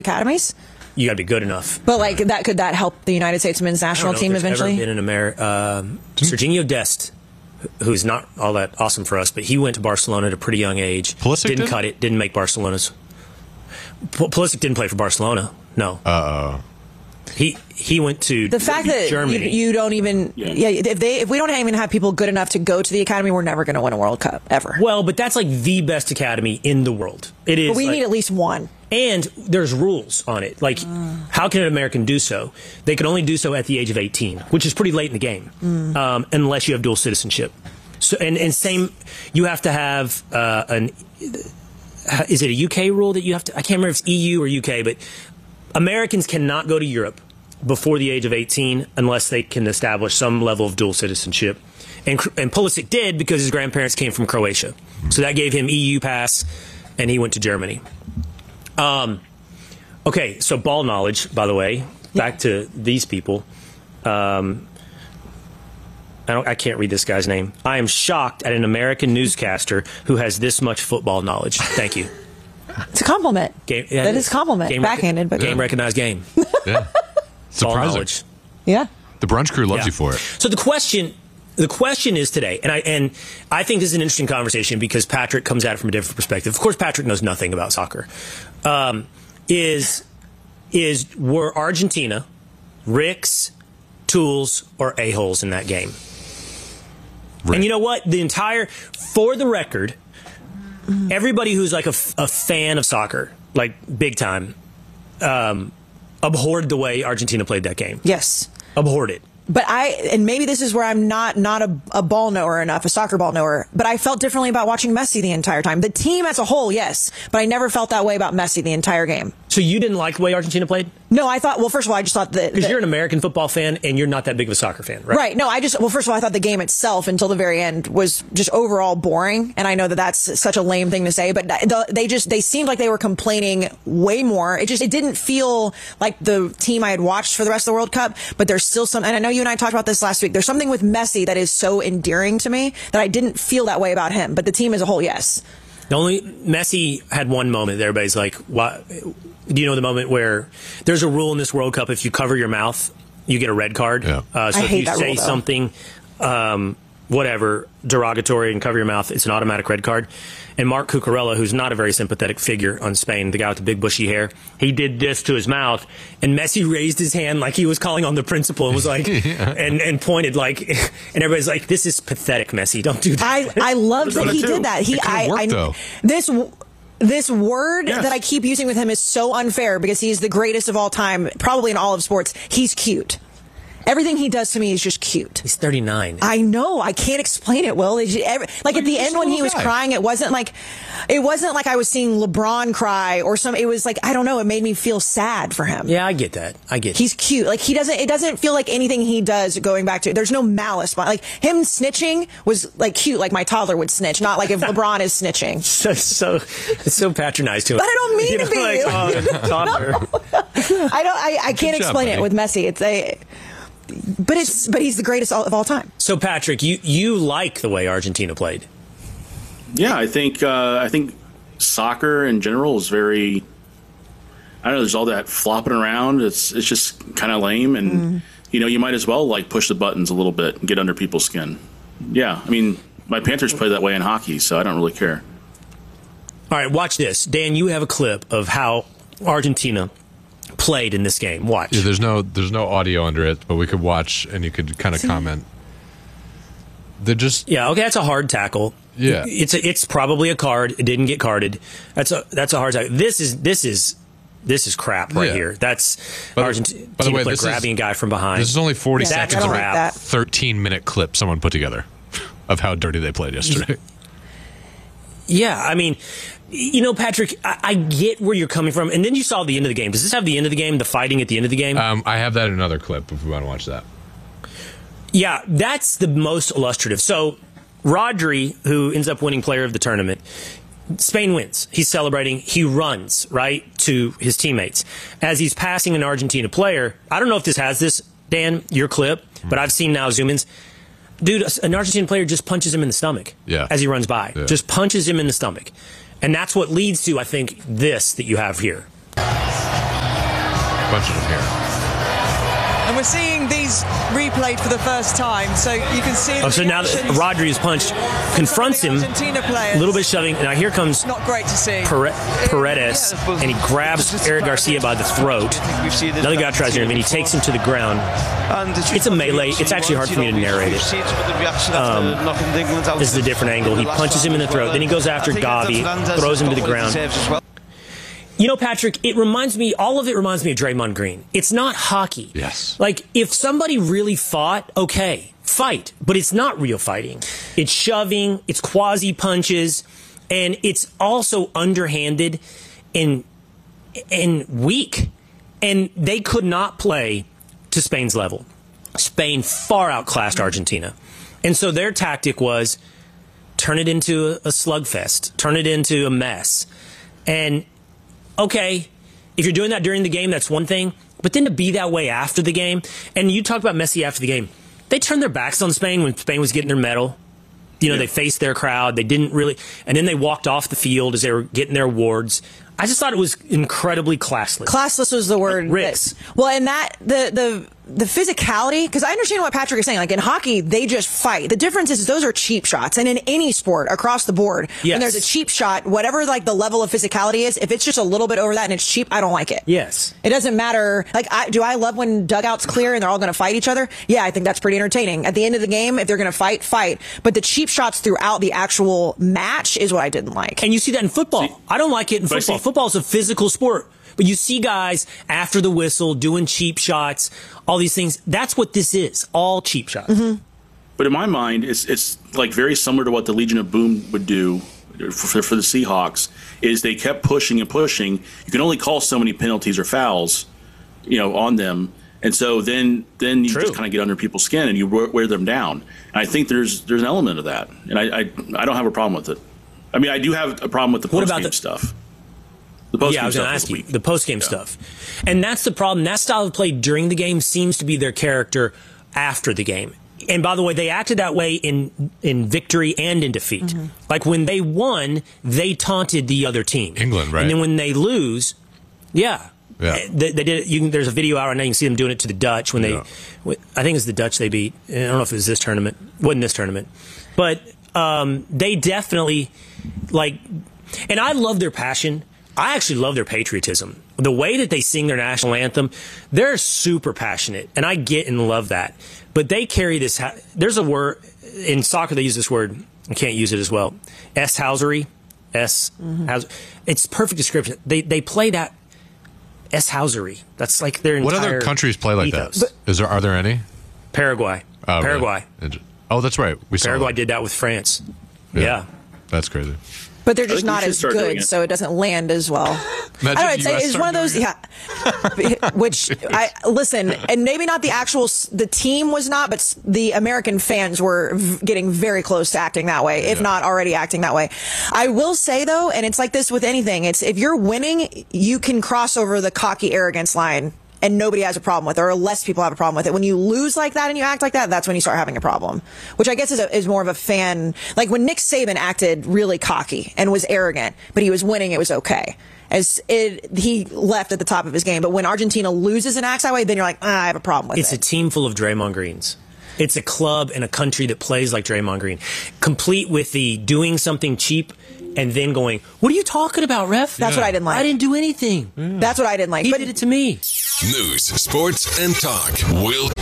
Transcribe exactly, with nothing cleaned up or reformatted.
academies? You got to be good enough. But like that, could that help the United States men's national team eventually? Ever been in America? Uh, Serginho Dest, who's not all that awesome for us, but he went to Barcelona at a pretty young age. Pulisic didn't did? cut it. Didn't make Barcelona's. P- Pulisic didn't play for Barcelona. No. Uh oh. He he went to the fact that Germany. You, you don't even yeah. yeah if they if we don't even have people good enough to go to the academy, we're never going to win a World Cup ever. Well, but that's like the best academy in the world. It is. But we like, need at least one. And there's rules on it. Like, uh. how can an American do so? They can only do so at the age of eighteen, which is pretty late in the game, mm. um, unless you have dual citizenship. So and, and same, you have to have uh, an. Is it a U K rule that you have to? I can't remember if it's E U or U K, but Americans cannot go to Europe before the age of eighteen unless they can establish some level of dual citizenship. And, and Pulisic did because his grandparents came from Croatia. So that gave him E U pass, and he went to Germany. Um, okay, so ball knowledge, by the way, back to these people. Um, I, don't, I can't read this guy's name. I am shocked at an American newscaster who has this much football knowledge. Thank you. It's a compliment. Game, yeah, that is a compliment. Game Backhanded, but game yeah. recognized game. Yeah, surprising. Yeah, the Brunch Crew loves yeah. you for it. So the question, the question is today, and I and I think this is an interesting conversation because Patrick comes at it from a different perspective. Of course, Patrick knows nothing about soccer. Um, is is were Argentina, Ricks, Tools, or a-holes in that game? Rick. And you know what? The entire, for the record. Everybody who's like a, a fan of soccer, like big time, um, abhorred the way Argentina played that game. Yes. Abhorred it. But I, and maybe this is where I'm not not a, a ball knower enough, a soccer ball knower, but I felt differently about watching Messi the entire time. The team as a whole, yes, but I never felt that way about Messi the entire game. So you didn't like the way Argentina played? No, I thought, well, first of all, I just thought that... Because you're an American football fan and you're not that big of a soccer fan, right? Right. No, I just, well, first of all, I thought the game itself until the very end was just overall boring. And I know that that's such a lame thing to say, but they just, they seemed like they were complaining way more. It just, it didn't feel like the team I had watched for the rest of the World Cup, but there's still some, and I know you and I talked about this last week, there's something with Messi that is so endearing to me that I didn't feel that way about him, but the team as a whole, yes. The only, Messi had one moment that everybody's like, what? Do you know the moment where there's a rule in this World Cup, if you cover your mouth, you get a red card? Yeah. Uh, so I if hate you that say rule, though. something, um, whatever, derogatory and cover your mouth, it's an automatic red card. And Mark Cucurella, who's not a very sympathetic figure on Spain, the guy with the big bushy hair, he did this to his mouth, and Messi raised his hand like he was calling on the principal and was like, yeah. and, and pointed like, and everybody's like, this is pathetic, Messi, don't do that. I, I loved that he did that. He, it I, worked, I, though. this, This word yes. that I keep using with him is so unfair because he's the greatest of all time, probably in all of sports. He's cute. Everything he does to me is just cute. He's thirty-nine. I know. I can't explain it, Will. It's just, every, like at the end when he was guy. crying, it wasn't like it wasn't like I was seeing LeBron cry or some. It was like I don't know. It made me feel sad for him. Yeah, I get that. I get. He's cute. Like he doesn't. It doesn't feel like anything he does. Going back to there's no malice. Like him snitching was like cute. Like my toddler would snitch. Not like if LeBron is snitching. So so it's so patronized to him. But I don't mean you to know, be. Like, oh, toddler. No. I don't. I, I can't job, explain buddy. it with Messi. It's a. But it's but he's the greatest of all time. So Patrick, you you like the way Argentina played? Yeah, I think uh, I think soccer in general is very. I don't know. There's all that flopping around. It's it's just kind of lame, and mm. you know you might as well like push the buttons a little bit and get under people's skin. Yeah, I mean my Panthers play that way in hockey, so I don't really care. All right, watch this, Dan. You have a clip of how Argentina played in this game. Watch. Yeah, there's no there's no audio under it, but we could watch and you could kind of comment. They're just yeah. Okay, that's a hard tackle. Yeah, it's a, it's probably a card. It didn't get carded. That's a that's a hard tackle. This is this is this is crap right yeah. here. That's by, Argentina by the way, player this grabbing is, a guy from behind. This is only forty yeah, seconds of like a that. thirteen minute clip someone put together of how dirty they played yesterday. Yeah, I mean. You know, Patrick, I, I get where you're coming from. And then you saw the end of the game. Does this have the end of the game, the fighting at the end of the game? Um, I have that in another clip if we want to watch that. Yeah, that's the most illustrative. So, Rodri, who ends up winning player of the tournament, Spain wins. He's celebrating. He runs, right, to his teammates. As he's passing an Argentina player, I don't know if this has this, Dan, your clip, but I've seen now zoom-ins. Dude, an Argentine player just punches him in the stomach yeah. as he runs by. Yeah. Just punches him in the stomach. And that's what leads to, I think, this that you have here. punching him here. And we're seeing these replayed for the first time, so you can see. Oh, so now that Rodri's punched, confronts him, a little bit shoving. Now here comes not great to see. Pare- Paredes, and he grabs Eric Garcia by the throat. Another guy tries to him, and he takes him to the ground. It's a melee. It's actually hard for me to narrate it. Um, this is a different angle. He punches him in the throat. Then he goes after Gavi, throws him to the ground. You know, Patrick, it reminds me, all of it reminds me of Draymond Green. It's not hockey. Yes. Like, if somebody really fought, okay, fight. But it's not real fighting. It's shoving, it's quasi-punches, and it's also underhanded and, and weak. And they could not play to Spain's level. Spain far outclassed Argentina. And so their tactic was turn it into a, a slugfest, turn it into a mess. And okay, if you're doing that during the game, that's one thing. But then to be that way after the game, and you talked about Messi after the game, they turned their backs on Spain when Spain was getting their medal. You know, yeah. They faced their crowd. They didn't really, and then they walked off the field as they were getting their awards. I just thought it was incredibly classless. Classless was the word. Riz. That, well, and that, the, the, the physicality, because I understand what Patrick is saying. Like in hockey, they just fight. The difference is those are cheap shots. And in any sport across the board, yes. when there's a cheap shot, whatever like the level of physicality is, if it's just a little bit over that and it's cheap, I don't like it. Yes. It doesn't matter. Like, I, do I love when dugouts clear and they're all going to fight each other? Yeah, I think that's pretty entertaining. At the end of the game, if they're going to fight, fight. But the cheap shots throughout the actual match is what I didn't like. And you see that in football. See, I don't like it in football. Football's a physical sport. But you see guys after the whistle doing cheap shots, all these things. That's what this is, all cheap shots. Mm-hmm. But in my mind, it's it's like very similar to what the Legion of Boom would do for, for the Seahawks, is they kept pushing and pushing. You can only call so many penalties or fouls, you know, on them. And so then then you True. just kind of get under people's skin and you wear them down. And I think there's there's an element of that. And I, I, I don't have a problem with it. I mean, I do have a problem with the post-game the- stuff. The post-game yeah, I was going to ask you, the post-game yeah. stuff. And that's the problem. That style of play during the game seems to be their character after the game. And by the way, they acted that way in in victory and in defeat. Mm-hmm. Like when they won, they taunted the other team. England, right? And then when they lose, yeah. Yeah. They, they did it. You can, there's a video out right now. You can see them doing it to the Dutch when they, yeah. I think it's the Dutch they beat. I don't know if it was this tournament. It wasn't this tournament. But um, they definitely, like, and I love their passion. I actually love their patriotism. The way that they sing their national anthem, they're super passionate, and I get and love that. But they carry this. There's a word in soccer they use this word. I can't use it as well. S-housery, S. Mm-hmm. It's perfect description. They they play that S-housery. That's like their entire. What other countries play like ethos. that? Is there are there any? Paraguay. Oh, Paraguay. Really? Oh, that's right. We saw Paraguay that. did that with France. Yeah, yeah. That's crazy. But they're just not as good, so it doesn't land as well. Imagine I don't know. It's, it's one of those, it. yeah. Which I listen, and maybe not the actual the team was not, but the American fans were v- getting very close to acting that way, if yeah. not already acting that way. I will say though, and it's like this with anything. It's if you're winning, you can cross over the cocky arrogance line. And nobody has a problem with it, or less people have a problem with it. When you lose like that and you act like that, that's when you start having a problem. Which I guess is, a, is more of a fan. Like when Nick Saban acted really cocky and was arrogant, but he was winning, it was okay. As it, he left at the top of his game. But when Argentina loses and acts that way, then you're like, ah, I have a problem with it's it. It's a team full of Draymond Greens. It's a club and a country that plays like Draymond Green. Complete with the doing something cheap and then going, what are you talking about, ref? That's yeah. what I didn't like. I didn't do anything. Yeah. That's what I didn't like. He but did it to me. News, sports, and talk. Will